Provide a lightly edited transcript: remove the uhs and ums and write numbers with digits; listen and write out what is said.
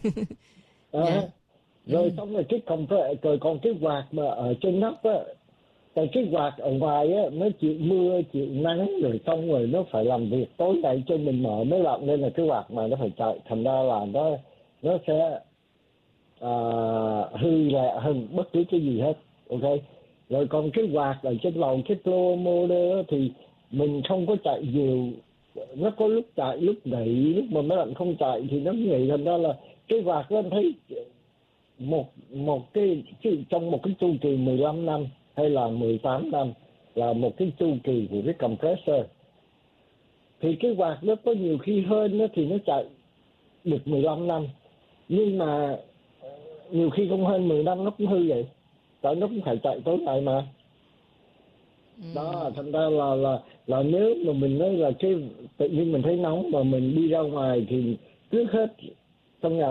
Dạ. Rồi xong rồi rồi còn cái quạt mà ở trên nóc á, còn cái quạt ở ngoài á nó chịu mưa chịu nắng, rồi xong rồi nó phải làm việc tối ngày cho mình mở máy lạnh, nên là cái quạt mà nó phải chạy, thành ra là nó sẽ à, hư lẹ hơn bất cứ cái gì hết. Ok. Rồi còn cái quạt ở trên lầu, cái pro motor thì mình không có chạy nhiều, nó có lúc chạy lúc nghỉ, lúc mà máy lạnh không chạy thì nó nghỉ, thành ra là cái quạt đó anh thấy một một cái trong một cái chu kỳ 15 năm hay là 18 năm là một cái chu kỳ của cái compressor, thì cái quạt nó có nhiều khi hơn nó thì nó chạy được 15 năm, nhưng mà nhiều khi không hơn 10 năm nó cũng hư vậy, tại nó cũng phải chạy tối ngày mà. Đó thành ra là nếu mà mình nói là cái tự nhiên mình thấy nóng mà mình đi ra ngoài thì trước hết trong nhà